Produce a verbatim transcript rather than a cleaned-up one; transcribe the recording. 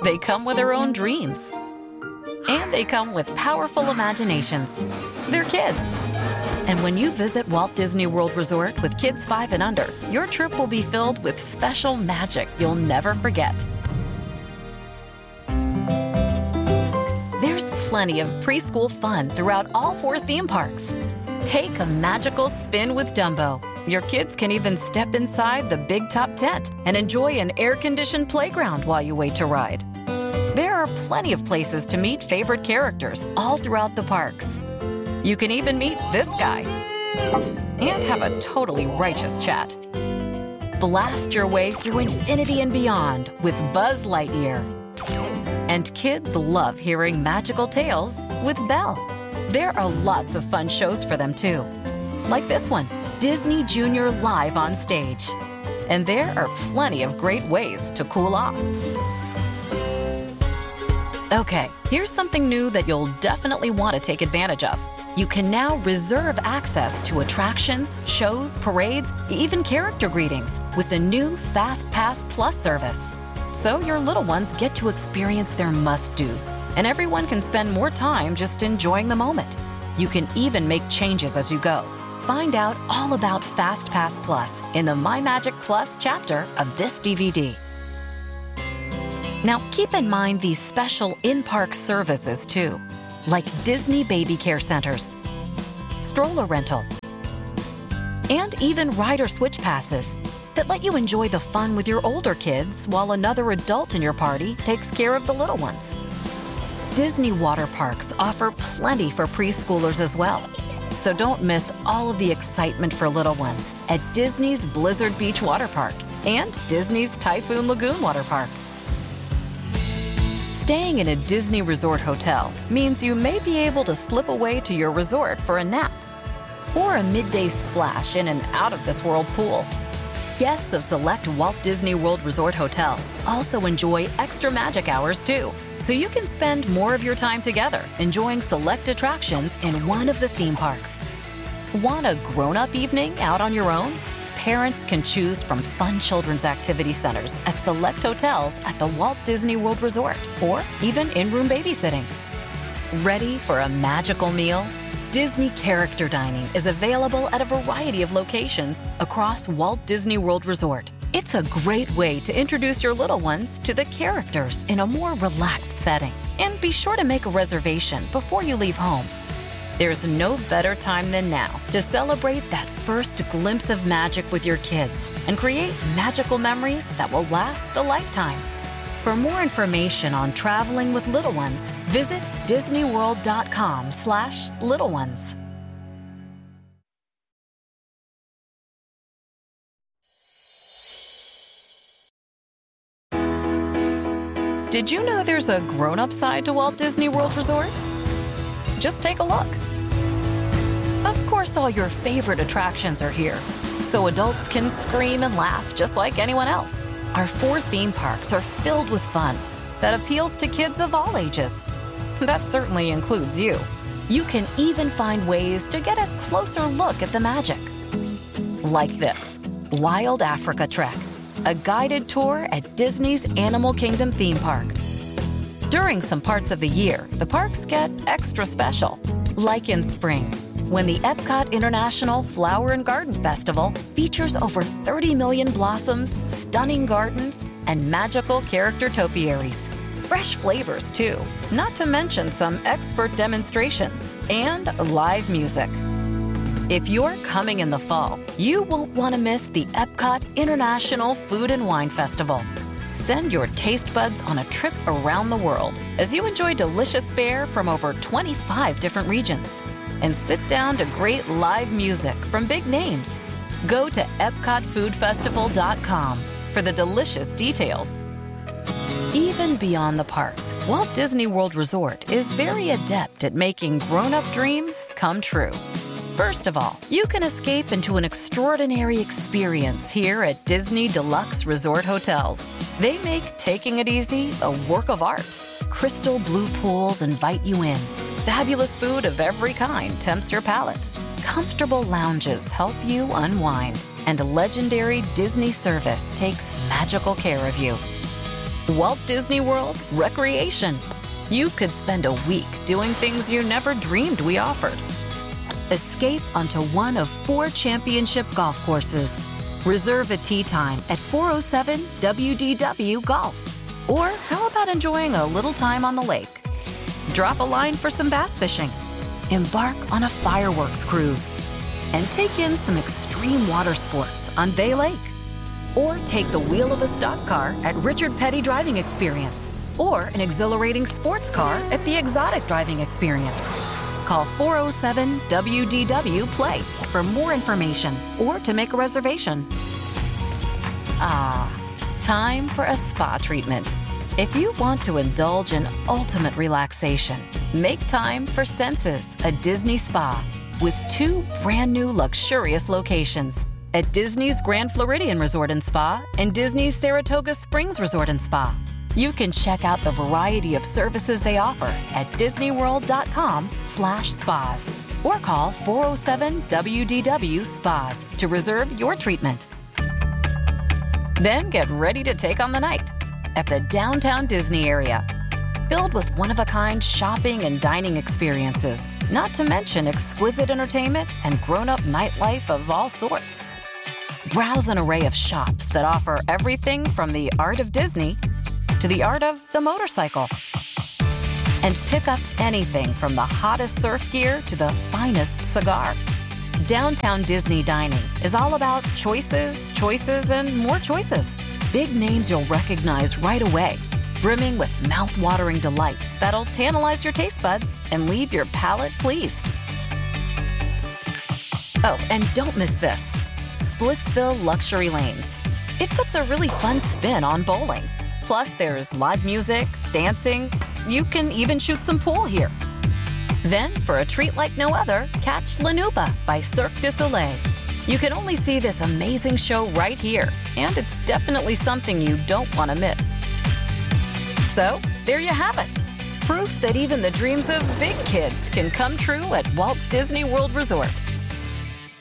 They come with their own dreams. And they come with powerful imaginations. They're kids. And when you visit Walt Disney World Resort with kids five and under, your trip will be filled with special magic you'll never forget. There's plenty of preschool fun throughout all four theme parks. Take a magical spin with Dumbo. Your kids can even step inside the big top tent and enjoy an air-conditioned playground while you wait to ride. There are plenty of places to meet favorite characters all throughout the parks. You can even meet this guy and have a totally righteous chat. Blast your way through infinity and beyond with Buzz Lightyear. And kids love hearing magical tales with Belle. There are lots of fun shows for them too, like this one, Disney Junior Live on Stage. And there are plenty of great ways to cool off. Okay, here's something new that you'll definitely want to take advantage of. You can now reserve access to attractions, shows, parades, even character greetings with the new Fast Pass Plus service. So your little ones get to experience their must-dos, and everyone can spend more time just enjoying the moment. You can even make changes as you go. Find out all about Fast Pass Plus in the My Magic Plus chapter of this D V D. Now, keep in mind these special in-park services too, like Disney Baby Care Centers, stroller rental, and even rider switch passes that let you enjoy the fun with your older kids while another adult in your party takes care of the little ones. Disney water parks offer plenty for preschoolers as well, so don't miss all of the excitement for little ones at Disney's Blizzard Beach Water Park and Disney's Typhoon Lagoon Water Park. Staying in a Disney Resort hotel means you may be able to slip away to your resort for a nap or a midday splash in an out-of-this-world pool. Guests of select Walt Disney World Resort hotels also enjoy extra magic hours too, so you can spend more of your time together enjoying select attractions in one of the theme parks. Want a grown-up evening out on your own? Parents can choose from fun children's activity centers at select hotels at the Walt Disney World Resort, or even in-room babysitting. Ready for a magical meal? Disney Character Dining is available at a variety of locations across Walt Disney World Resort. It's a great way to introduce your little ones to the characters in a more relaxed setting. And be sure to make a reservation before you leave home. There's no better time than now to celebrate that first glimpse of magic with your kids and create magical memories that will last a lifetime. For more information on traveling with little ones, visit disneyworld.com slash little ones. Did you know there's a grown-up side to Walt Disney World Resort? Just take a look. Of course, all your favorite attractions are here, so adults can scream and laugh just like anyone else. Our four theme parks are filled with fun that appeals to kids of all ages. That certainly includes you. You can even find ways to get a closer look at the magic. Like this, Wild Africa Trek, a guided tour at Disney's Animal Kingdom theme park. During some parts of the year, the parks get extra special, like in spring, when the Epcot International Flower and Garden Festival features over thirty million blossoms, stunning gardens, and magical character topiaries. Fresh flavors, too, not to mention some expert demonstrations and live music. If you're coming in the fall, you won't want to miss the Epcot International Food and Wine Festival. Send your taste buds on a trip around the world as you enjoy delicious fare from over twenty-five different regions. And sit down to great live music from big names. Go to epcot food festival dot com for the delicious details. Even beyond the parks, Walt Disney World Resort is very adept at making grown-up dreams come true. First of all, you can escape into an extraordinary experience here at Disney Deluxe Resort Hotels. They make taking it easy a work of art. Crystal blue pools invite you in. Fabulous food of every kind tempts your palate. Comfortable lounges help you unwind. And legendary Disney service takes magical care of you. Walt Disney World Recreation. You could spend a week doing things you never dreamed we offered. Escape onto one of four championship golf courses. Reserve a tee time at four oh seven W D W Golf. Or how about enjoying a little time on the lake? Drop a line for some bass fishing. Embark on a fireworks cruise. And take in some extreme water sports on Bay Lake. Or take the wheel of a stock car at Richard Petty Driving Experience. Or an exhilarating sports car at the Exotic Driving Experience. Call four oh seven W D W Play for more information or to make a reservation. Ah, time for a spa treatment. If you want to indulge in ultimate relaxation, make time for Senses, a Disney spa, with two brand new luxurious locations at Disney's Grand Floridian Resort and Spa and Disney's Saratoga Springs Resort and Spa. You can check out the variety of services they offer at disneyworld.com slash spas or call four oh seven W D W Spas to reserve your treatment. Then get ready to take on the night at the downtown Disney area, filled with one-of-a-kind shopping and dining experiences, not to mention exquisite entertainment and grown-up nightlife of all sorts. Browse an array of shops that offer everything from the art of Disney to the art of the motorcycle. And pick up anything from the hottest surf gear to the finest cigar. Downtown Disney dining is all about choices, choices, and more choices. Big names you'll recognize right away, brimming with mouth-watering delights that'll tantalize your taste buds and leave your palate pleased. Oh, and don't miss this. Splitsville Luxury Lanes. It puts a really fun spin on bowling. Plus, there's live music, dancing. You can even shoot some pool here. Then, for a treat like no other, catch La Nouba by Cirque du Soleil. You can only see this amazing show right here, and it's definitely something you don't want to miss. So, there you have it. Proof that even the dreams of big kids can come true at Walt Disney World Resort.